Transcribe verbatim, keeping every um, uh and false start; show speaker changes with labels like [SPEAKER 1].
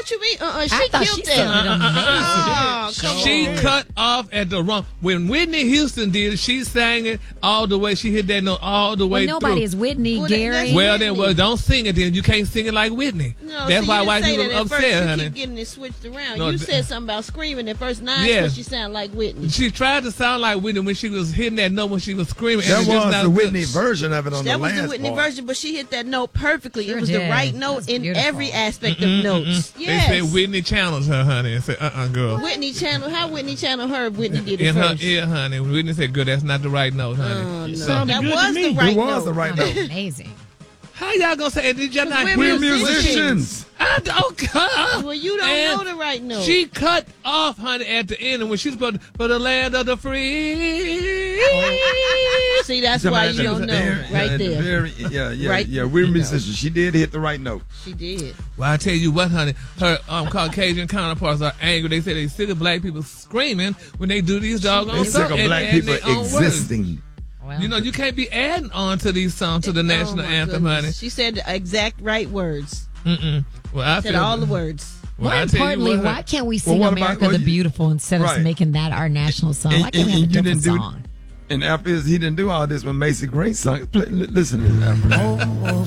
[SPEAKER 1] What you mean? Uh-uh, she
[SPEAKER 2] I thought
[SPEAKER 1] killed
[SPEAKER 2] she
[SPEAKER 1] that.
[SPEAKER 2] sounded
[SPEAKER 1] Oh,
[SPEAKER 2] amazing.
[SPEAKER 1] come
[SPEAKER 3] She
[SPEAKER 1] on.
[SPEAKER 3] cut off at the wrong. When Whitney Houston did it, she sang it all the way. She hit that note all the way
[SPEAKER 2] Well, nobody
[SPEAKER 3] through.
[SPEAKER 2] is Whitney,
[SPEAKER 1] Well, that-
[SPEAKER 2] Gary.
[SPEAKER 1] that's-
[SPEAKER 3] Well, then,
[SPEAKER 1] Whitney.
[SPEAKER 3] well, don't sing it then. You can't sing it like Whitney.
[SPEAKER 1] No,
[SPEAKER 3] That's
[SPEAKER 1] see,
[SPEAKER 3] why
[SPEAKER 1] you
[SPEAKER 3] white
[SPEAKER 1] didn't say
[SPEAKER 3] people
[SPEAKER 1] that at first.
[SPEAKER 3] upset,
[SPEAKER 1] You
[SPEAKER 3] honey.
[SPEAKER 1] keep getting it switched around.
[SPEAKER 3] No,
[SPEAKER 1] you
[SPEAKER 3] th-
[SPEAKER 1] said something about screaming at first. Nine,
[SPEAKER 3] Yes.
[SPEAKER 1] but she sounded like Whitney.
[SPEAKER 3] She tried to sound like Whitney when she was hitting that note when she was screaming.
[SPEAKER 4] That
[SPEAKER 3] and it's just
[SPEAKER 4] was
[SPEAKER 3] not
[SPEAKER 4] the
[SPEAKER 3] good.
[SPEAKER 4] Whitney version of it on
[SPEAKER 1] That
[SPEAKER 4] the
[SPEAKER 1] was
[SPEAKER 4] last
[SPEAKER 1] the Whitney
[SPEAKER 4] part.
[SPEAKER 1] version, but she hit that note perfectly.
[SPEAKER 2] Sure
[SPEAKER 1] it was
[SPEAKER 2] did.
[SPEAKER 1] the right
[SPEAKER 2] That
[SPEAKER 1] note
[SPEAKER 2] was
[SPEAKER 1] in
[SPEAKER 2] beautiful.
[SPEAKER 1] every aspect of notes.
[SPEAKER 3] They
[SPEAKER 1] Yes.
[SPEAKER 3] said Whitney challenged her, honey, and said, uh-uh, girl.
[SPEAKER 1] Whitney channel. How Whitney channel her? Whitney did it
[SPEAKER 3] In her
[SPEAKER 1] first.
[SPEAKER 3] ear, honey. Whitney said, girl, that's not the right note, honey.
[SPEAKER 1] Oh, no.
[SPEAKER 3] So-
[SPEAKER 1] That
[SPEAKER 5] good to
[SPEAKER 1] was
[SPEAKER 5] me.
[SPEAKER 1] the
[SPEAKER 5] It
[SPEAKER 1] right
[SPEAKER 4] It was
[SPEAKER 1] note.
[SPEAKER 4] the right note.
[SPEAKER 2] Amazing.
[SPEAKER 3] How y'all gonna say it? Did y'all not
[SPEAKER 1] we're
[SPEAKER 3] hear
[SPEAKER 4] We're
[SPEAKER 1] musicians.
[SPEAKER 4] musicians.
[SPEAKER 3] I don't cut.
[SPEAKER 1] Well, you don't
[SPEAKER 3] And
[SPEAKER 1] know the right note.
[SPEAKER 3] She cut off, honey, at the end, and when she's supposed to, for the land of the free.
[SPEAKER 1] See, that's why you don't know.
[SPEAKER 4] Very-
[SPEAKER 1] Right
[SPEAKER 4] yeah,
[SPEAKER 1] there.
[SPEAKER 4] Very, yeah, yeah,
[SPEAKER 1] Right
[SPEAKER 4] yeah. We're
[SPEAKER 1] there.
[SPEAKER 4] musicians. She did hit the right note.
[SPEAKER 1] She did.
[SPEAKER 3] Well, I tell you what, honey, her um, Caucasian counterparts are angry. They say they sick of black people screaming when they do these doggone
[SPEAKER 4] They
[SPEAKER 3] songs.
[SPEAKER 4] sick of
[SPEAKER 3] and
[SPEAKER 4] black
[SPEAKER 3] add
[SPEAKER 4] people
[SPEAKER 3] their own words.
[SPEAKER 4] existing.
[SPEAKER 2] Well,
[SPEAKER 3] You know, you can't be adding on to these songs to the national
[SPEAKER 1] Oh, my
[SPEAKER 3] anthem,
[SPEAKER 1] goodness.
[SPEAKER 3] honey.
[SPEAKER 1] She said the exact right words.
[SPEAKER 3] Mm-mm. Well, I
[SPEAKER 1] Said
[SPEAKER 3] feel
[SPEAKER 1] all the words.
[SPEAKER 3] Well,
[SPEAKER 2] more
[SPEAKER 3] I tell you
[SPEAKER 2] importantly,
[SPEAKER 3] what,
[SPEAKER 2] why can't we
[SPEAKER 4] Well,
[SPEAKER 2] sing
[SPEAKER 4] what about-
[SPEAKER 2] America
[SPEAKER 4] well,
[SPEAKER 2] the
[SPEAKER 4] you-
[SPEAKER 2] Beautiful instead of
[SPEAKER 4] Right.
[SPEAKER 2] making that our national song?
[SPEAKER 4] And-
[SPEAKER 2] Why can't we
[SPEAKER 4] and
[SPEAKER 2] have a
[SPEAKER 4] you
[SPEAKER 2] different
[SPEAKER 4] didn't do-
[SPEAKER 2] song?
[SPEAKER 4] And after he didn't do all this when Macy Gray sung. Play, li- listen to this. Alfred.